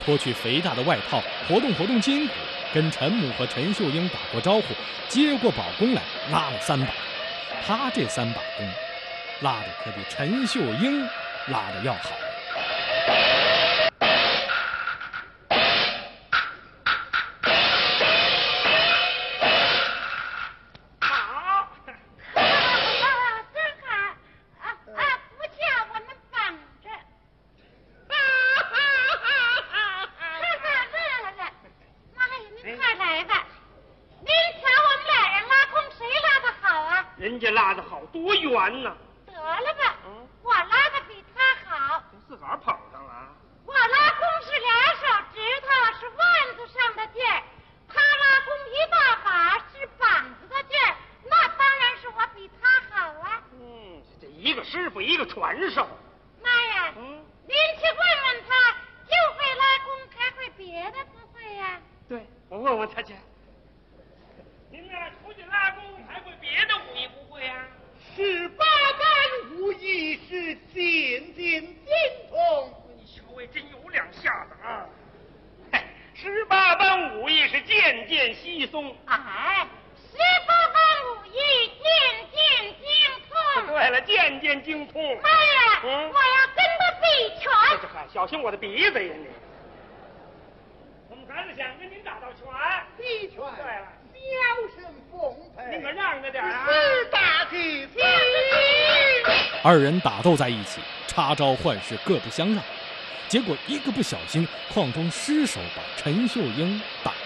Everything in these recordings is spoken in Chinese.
脱去肥大的外套，活动活动筋骨，跟陈母和陈秀英打过招呼，接过宝弓来，拉了3把。他这3把弓，拉的可比陈秀英拉的要好。 人家拉得好，多远呢？ 得了吧，我拉的比他好。 自个儿捧上了。 我拉弓是2手指头，是腕子上的劲儿；他拉弓1大把，是膀子的劲儿。那当然是我比他好啊。 这一个师傅一个传授。 妈呀，您去问问他，就会拉弓，还会别的不会呀？ 对，我问问他去。您呢，出去拉弓还会别的武艺不会啊 ？18般武艺是渐渐精通。 你小尉真有两下子啊！18般武艺是渐渐稀松。 哎，18般武艺渐渐精通。 对了，渐渐精通。 妈呀，我要跟他比拳。 小心我的鼻子呀你！我们孩子想跟您打道拳。 比拳。 对了。 笑声奉陪， 你可让着点啊！ 是大吉子。 2人打斗在一起，插招换式，各不相让。结果一个不小心，邝忠失手把陈秀英打了。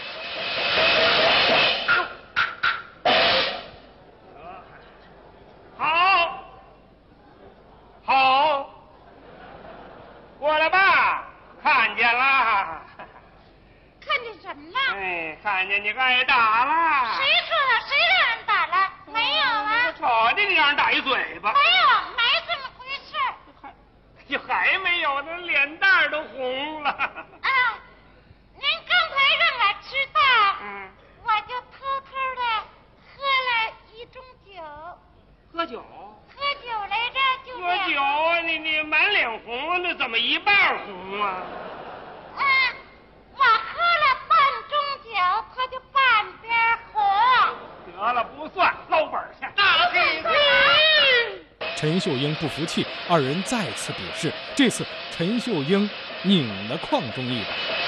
好，过来吧，看见了。 看见什么了？ 看见你挨打了。 谁说的？谁让人打了？没有啊。 我瞅见你让人打一嘴巴。 没有，没这么回事。 还没有呢，脸蛋都红了。 您刚才让我知道，我就偷偷的喝了1盅酒。 喝酒？ 喝酒来着，就喝酒啊！你满脸红，那怎么一半红啊？ 我喝了半盅酒，他就半边红。 得了，不算，捞本去。 大吉子。 陈秀英不服气，2人再次比试。这次陈秀英拧了邝忠一把。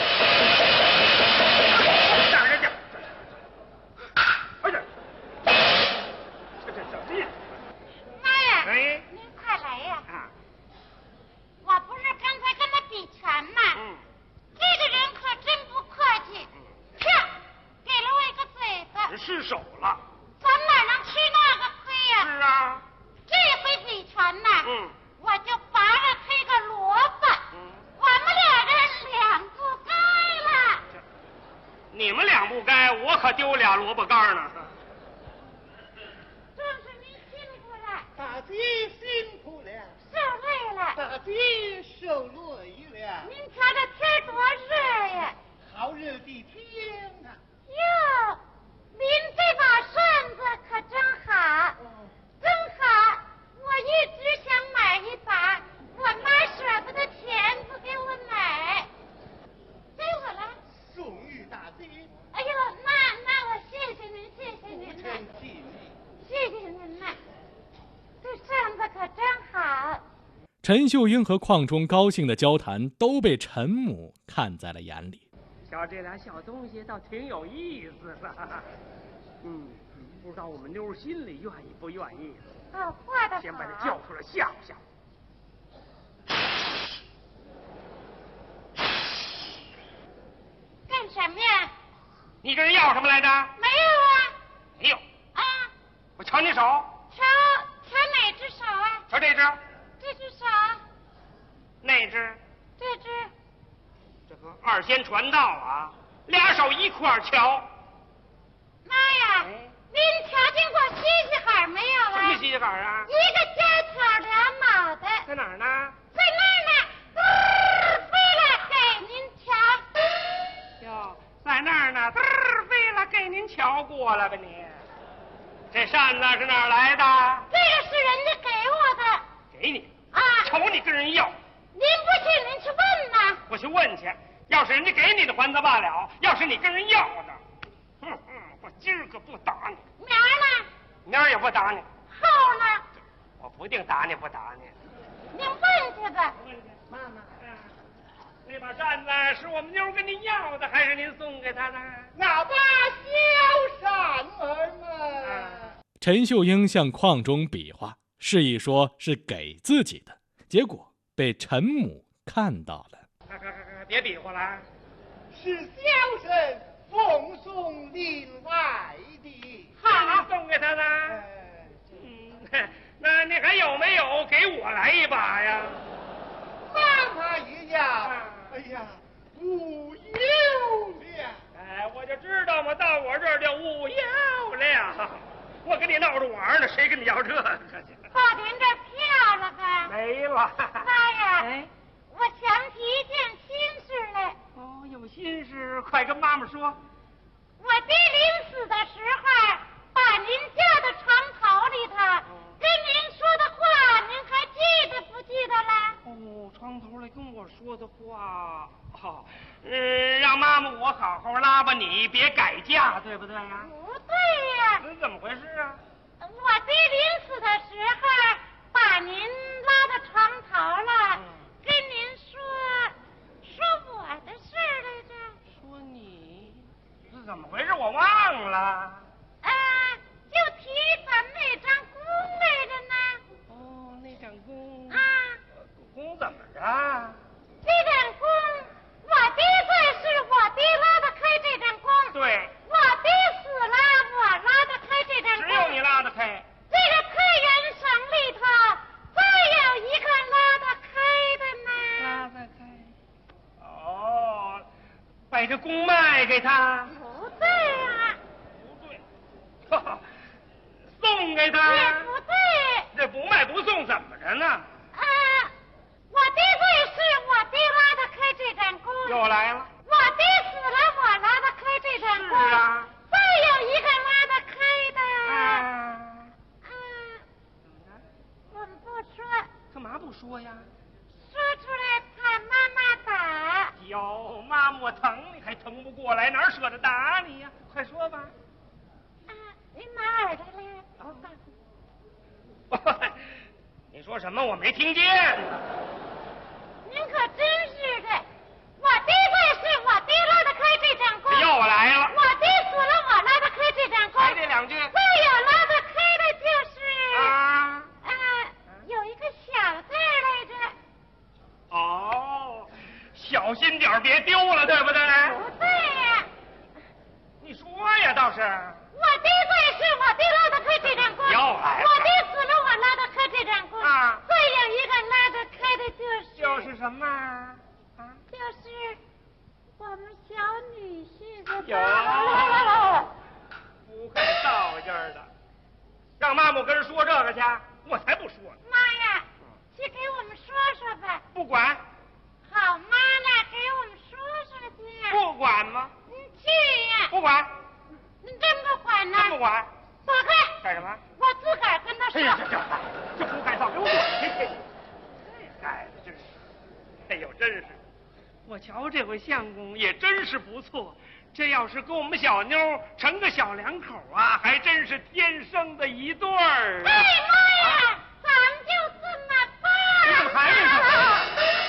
妈呀！您快来呀！我不是刚才跟他比拳吗？这个人可真不客气，啪，给了我一个嘴巴。 失手了。 咱哪能吃那个亏呀？ 是啊。 这回比拳呢，我就拔了他一个萝卜。我们2人2不该了。 你们2不该，我可丢俩萝卜干呢。 真是您辛苦了。 大吉辛苦了。 受累了。 大吉受累了。 您瞧这天多热呀！ 好热的天呐！ 哟，您这把扇子可真好，真好！我一直想买一把，我妈舍不得钱不给我买，给我了。 送与大吉。 哎呦，那我谢谢您，谢谢您了，谢谢您了。这扇子可真好。 陈秀英和邝忠高兴的交谈都被陈母看在了眼里。 瞧这俩小东西倒挺有意思的。不知道我们妞心里愿意不愿意。 画的好。 先把他叫出来吓唬吓唬。 干什么呀？ 你跟人要什么来着？ 没有啊。 没有。我瞧你手。 瞧哪只手啊？ 瞧这只。 这只手。 那只。 这只。 这个2仙传道啊，2手一块瞧。 妈呀！您瞧见过西西海没有啊？ 什么西西海啊？ 一个尖挑2脑袋。 在哪儿呢？ 在那儿呢，飞了给您瞧。 哟，在那儿呢，飞了给您瞧过了吧你？这扇子是哪儿来的？ 这个是人家给我的。 给你啊？ 瞅你跟人要。 您不信，您去问呐。 我去问去。 要是人家给你的还则罢了，要是你跟人要的，我今儿可不打你。 明儿呢？ 明儿也不打你。 后呢？ 我不定打你不打你。 您问去吧。 妈妈，那把扇子是我们妞跟您要的，还是您送给她的？ 那把小扇儿嘛。 陈秀英向邝中比划，示意说是给自己的，结果被陈母看到了。 别比划了， 是小生奉送另外的。 好，送给他的。那你还有没有给我来一把呀？ 妈妈一样。哎呀，无有了。 哎，我就知道嘛，到我这儿就无有了。我跟你闹着玩呢，谁跟你要这个去？ 把您这票了吧？ 没了。 妈呀！ 哎， 我想起一件心事来。 哦，有心事，快跟妈妈说。 我爹临死的时候，把您家的床头里头跟您说的话，您还记得不记得了？ 哦，床头来跟我说的话，让妈妈我好好拉吧你，别改嫁，对不对呀？ 不对呀。 那怎么回事啊？ 我爹临死的时候，把您拉到床头了，跟您说我的事儿来着。 说你是怎么回事？我忘了。 就提咱们那张弓来着呢。 哦，那张弓。弓怎么着？ 这张弓，我爹在世，我爹拉得开这张弓。 对。 我爹死了，我拉得开这张弓。 只有你拉得开。 这个太原省里头，再有一个拉得开的呢。 拉得开。哦，把这弓卖给他。 不对啊。 不对。送给他。 也不对。 这不卖不送怎么着呢？ 我爹在世，我爹拉得开这张弓。 又来了。 我爹死了，我拉得开这张弓。 是啊。 再有一个拉得开的。我们不说。 干嘛不说呀？ 说出来怕妈妈打。 哟，妈妈我疼你还疼不过来，哪舍得打你呀？快说吧。 您拿耳朵来。 你说什么？我没听见。 您可真是的，我爹在世，我爹拉得开这张弓。 又来了。 我爹死了，我拉得开这张弓。 还这两句。 再有拉得开的就是。有一个小字来着。 哦，小心点别丢了，对不对？ 不对呀。 你说呀，倒是。 我爹在世，我爹拉得开这张弓。 又来了。 我爹死了，我拉得开这张弓。再有一个拉得开的就是什么？ 就是我们小女婿的。 不会道劲儿的，让妈妈跟人说这个去，我才不说呢。 妈呀，去给我们说说吧。 不管。 好妈呢，给我们说说去。 不管吗？ 你去呀。 不管。 你真不管呢？ 真不管。 走开。 干什么？ 我自个儿跟他说。 哎呀，这不该造，给我滚去！这孩子真是，哎呦，真是，我瞧这回相公也真是不错。这要是跟我们小妞成个小两口啊，还真是天生的一对儿。 哎妈呀，咱们就这么办。 你怎么还没说？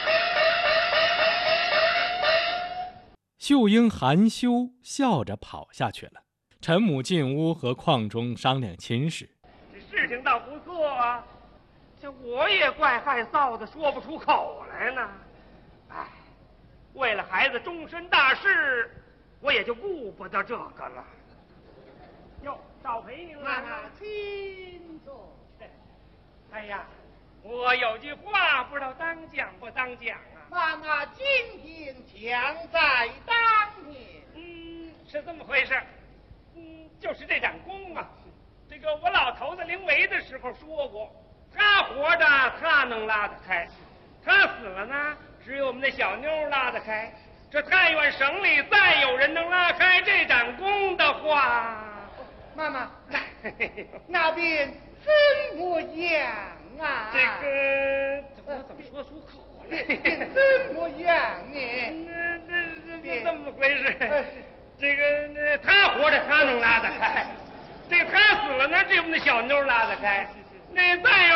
秀英含羞笑着跑下去了。陈母进屋和邝中商量亲事。 这事情倒不错啊，这我也怪害臊的，说不出口来呢。哎，为了孩子终身大事，我也就顾不得这个了。哟，少陪您了。 请坐。 哎呀，我有句话不知道当讲不当讲啊。 妈妈今天强在当年。 是这么回事。就是这盏弓啊，这个我老头子临危的时候说过，他活着他能拉得开，他死了呢，只有我们那小妞拉得开。这太原省里再有人能拉开这盏弓的话， 妈妈，那边怎么样啊？ 这个我怎么说出口来？ 怎么样呢？ 回事？这个他活着他能拉得开，这个他死了呢，这不那小妞拉得开。那再有